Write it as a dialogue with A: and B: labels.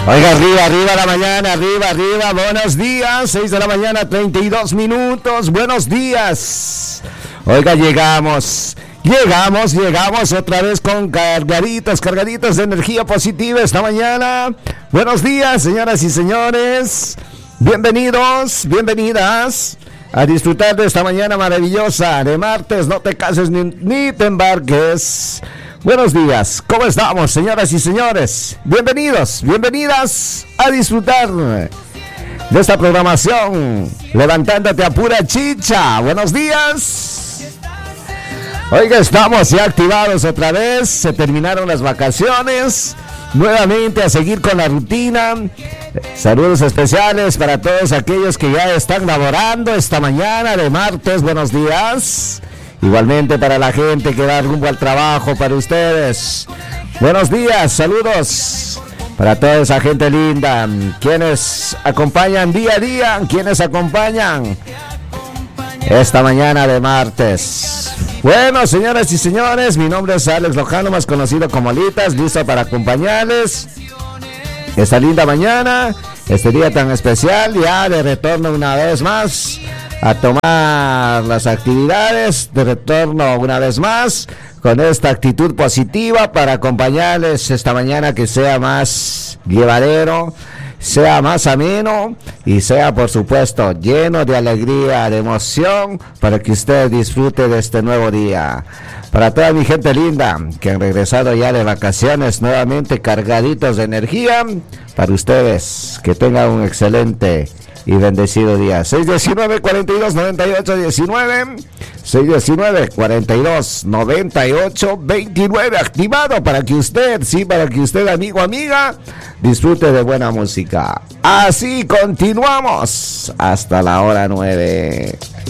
A: Oiga, arriba la mañana, arriba, buenos días, 6 de la mañana, 32 minutos, buenos días. Oiga, llegamos otra vez con cargaditas de energía positiva esta mañana. Buenos días, señoras y señores, bienvenidas a disfrutar de esta mañana maravillosa de martes. No te cases ni te embarques. Buenos días, ¿cómo estamos, señoras y señores? Bienvenidas a disfrutar de esta programación, levantándote a pura chicha. Buenos días. Oiga, estamos ya activados otra vez, se terminaron las vacaciones, nuevamente a seguir con la rutina. Saludos especiales para todos aquellos que ya están laborando esta mañana de martes. Buenos días. Igualmente para la gente que va rumbo al trabajo, para ustedes. Buenos días, saludos para toda esa gente linda, quienes acompañan día a día, quienes acompañan esta mañana de martes. Bueno, señoras y señores, mi nombre es Alex Lojano, más conocido como Litas, listo para acompañarles esta linda mañana, este día tan especial, ya de retorno una vez más a tomar las actividades, de retorno una vez más con esta actitud positiva para acompañarles esta mañana, que sea más llevadero, sea más ameno y sea, por supuesto, lleno de alegría, de emoción, para que usted disfrute de este nuevo día. Para toda mi gente linda que han regresado ya de vacaciones, nuevamente cargaditos de energía, para ustedes que tengan un excelente y bendecido día. 619-42-98-19, 619-42-98-29, activado para que usted, amigo, amiga, disfrute de buena música. Así continuamos hasta la hora 9.